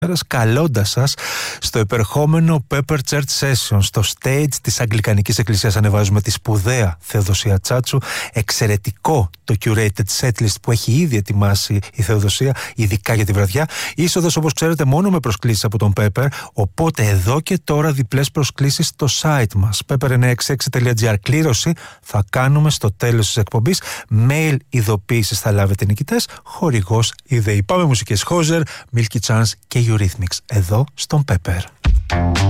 καλώντας σας στο επερχόμενο Pepper Church Session. Στο stage της Αγγλικανικής Εκκλησίας ανεβάζουμε τη σπουδαία Θεοδοσία Τσάτσου. Εξαιρετικό το curated setlist που έχει ήδη ετοιμάσει η Θεοδοσία, ειδικά για τη βραδιά. Είσοδος, όπως ξέρετε, μόνο με προσκλήσεις από τον Pepper, οπότε εδώ και τώρα διπλές προσκλήσεις στο site μας pepper966.gr. Κλήρωση θα κάνουμε στο τέλος της εκπομπής. Mail ειδοποίησης θα λάβετε νικητές. Χορηγός η ΔΕΗ. Πάμε μουσικές. Χόζερ, Milky Chance και Eurythmics εδώ στον Pepper.